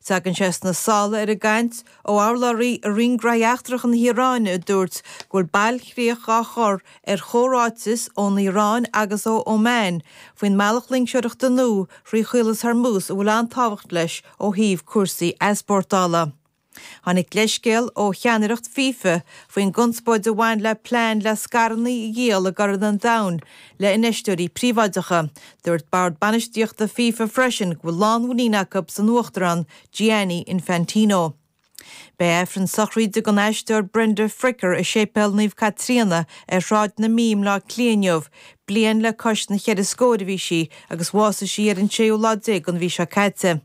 Sagan ses na sala a gant ó álaí a ringraíachtrach an Híráine dúirt gur bailchríoch a chur chóráitis ón Irán agus ó Oman faoin meallachling seoireach den nó rí chuilas Hormuz a bhfuil an táhacht leis ó híomh cuasaí esportála. Hannig leiscéal ó cheanaireacht FIFA faoin gunspóid a bhain le plán le scarnaí dhéal a garad an dain le inistúirí príomhaideacha. Dúirt bard banistíocht a FIFA freisin go lánhaínacha san nuachtarán Gianni Infantino. Bé efran sochríide go eisteir Brenda Fricker a sépel níomh Catriona ráid na mím lá clíanamh, blian le cos na chead scóda bhí si agus bhása si ar an 13 an bhí se caite.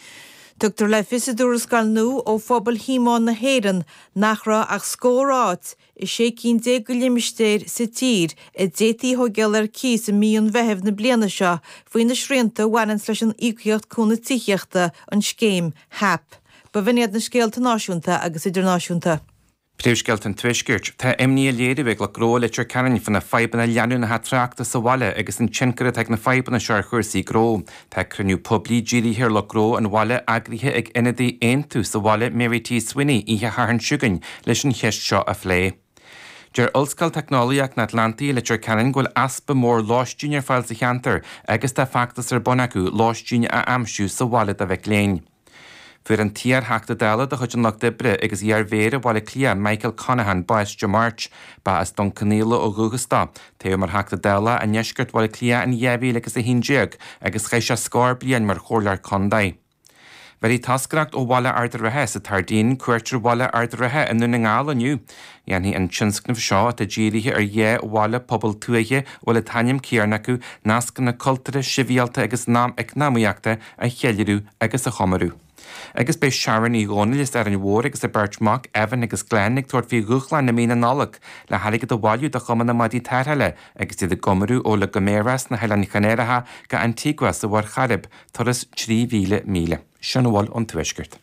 Tugtar le fisadúras gal nó ó phobal hímán na héan nach ra ach scóráit is sé cín dé go limistéir sa tír i détaí thógeal ar cís a míon bheitheh na bliana seo faoin na srianta bhhainans leis an íochaocht cúna tíochta an scéim HAP. Ba bhiniad na scéalta náisiúnta agus idirnáisiúnta. Príomhscéalta an tuisgirt, tá imní a léidir bheith le gró litir cairn fan na feibanna leanú na hatreachta sa bhaile agus an tsincara teag na feibanna seir chuirsaí gró. Tá cruniú poblí ddírí hir le gró an bhaile agrithe ag inadaí aontu sa bhaile Mary T. Swinney ihe tharn siúgain leis an cheist seo a phlé. Deir Ulscail Technoliaach na Atlantaí litir cairn ghfuil aspa mór láistíine ar fáil sa cheantar agus tá factas ar bon acu láistíine a amsú sa bhaile a bheith léin. Fuair an tíar heachta dála de chuid an nach dibre agus dhearmhéire bhála clia Michael Conahan Báis de March ba as don canéla ó Gugastá. Téir mar heachta dála a neisgurt bhála clia an dheabhí agus a hindeag agus chéis se scór blian mar chóirlear condaid. Verí tascracht ó bhála ardar rathe sa tardín cuairtir bhála ardar rathe in nuna ngála aniu. Dhéanaí an tinscnamh seo a ddíirithe ar dhé bhála pobl tuaithe bhfuil taim céarnacu nascan na cultúra sibhialta agus nám eacnamaíochta a cheiliú agus a chomarú. Agus bei Sharon í gcónail is ar an mhór agus a Birchmark, Evan agus Glenn ag tuairt fí gúchlein na mína nálaach le haigad a bháiliú de chumanna madí tarthaile agus iad a gomarú ó le goméras na heileanna chanéiretha go Antigua sa bhar charib turas 3,000 míle. Sin bháil an tuisgirt.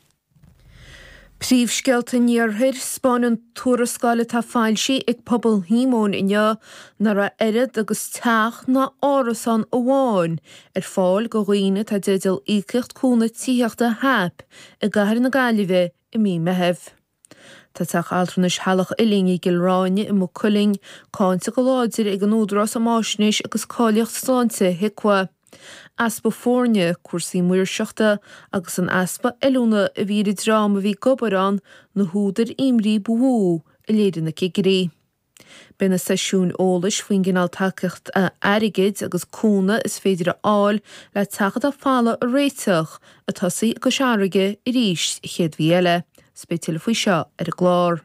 Príomhscéalta níorthair spáin túrascáile tá fáilsí ag pobl hímón inne nar a irid agus teach na árasán óháin ar fáil go roioine tá dédal ícecht cúna tíochta HAP i gcathair na Gaillimhe i mí meitheamh. Tá teach altranis healach i líní gilráine i mo culing cáinte go láidir ag an údrás am áisnéis agus cáilíocht stáinte hicwa. Aspa fórne cuasaí muir seachta agus an aspa eúna a bhí drama bhí gobarán na húdar imrí buú i léidir na cigarí. Bena seisiún ólais faoin ginál takecht a airigid agus cúna is féidir a áil le tachad a fála a réiteach a tosaí go seairige i ríis chéad bhí eile, spéitiile faoi seo ar a glár.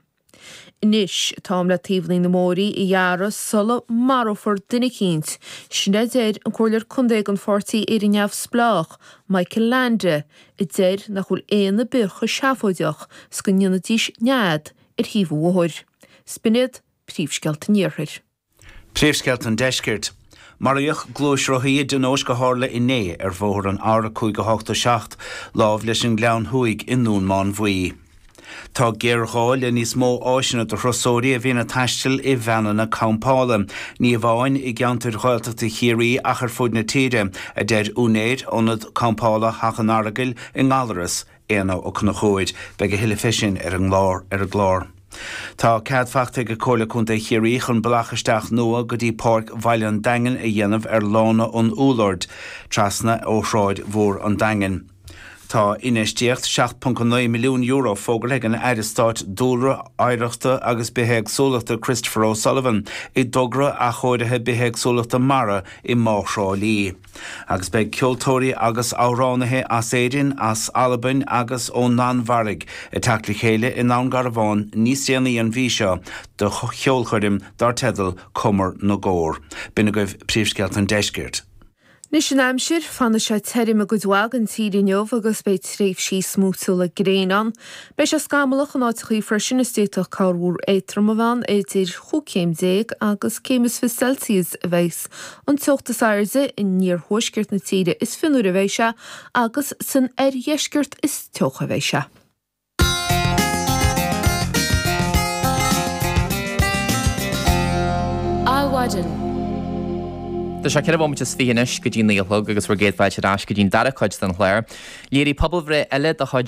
Inis tám le taobhlaí na mórí i dhearras sulla marofar duine cínt, sinna déir an cuirlear chundéag an fortaí ar an neamh splách Michael Lande i déir nach chuil éana bucha seafóideach scannionna díos nead ar híomh uathair. Spinnead príomhscéalta níorthair. Príomhscéalta an deisgirt. Maríoch glúisrothaí den óis go hála inné ar bhór an ára 5-8 lámh leis an gleann thuig inún máin bhuaí. Tá géarcháil le níos mó áisina do throsóirí a bhína taistil i bheanna na campála. Ní bháin i gceantar cháilteachta chiaí achar fud na tíre a déir únéid ónad campála hachan aragail i ngálaras éana ó cnachóid be go hiile fisin ar an glár. Tá ceadfachta go cóla chunta chiaí chun blachaisteach nua go dtí Páirc Bhaile Daingean a dhéanamh ar lána ón Úlord, trasna ó shráid mhór an Daingean. Tá inistíocht 7.9 milliún euro fógal ag an Airstát dúlra áireachta agus behéag súlachta Christopher O'Sullivan i dogra a chóirithe behéag súlachta Mara i Máthráilí. Agus beag ceoltóirí agus áránathe as éidirn as Alban agus ó Nanmhairg i tacla chéile in nán Garbháin níos déanaí an bhí seo do cheolchuirim dar tedal cumar na ggóir. Bina goibh príomhscéalta an deisgirt. Nis an amsir fanna sé teirime go dhág an tíri neomh agus bei tréimh sí smútú le gréán, bei se scamalach an áitichaí freisin is déach cáúr éitram a bhain éidir chucéim déag agus céimas fi Celsius a bheits. An tuchttas airde in níor thuisgirt na tíre is finúr a bhéise agus san dhéisgirt is tuch a bhéise. Áhaidir. Tá sé cead bhfuil is fianis go dtí níolthg agus bhar géadhhaid sé rás go dtín dara chuid den chléir. Léirí poblbhre eile a chuid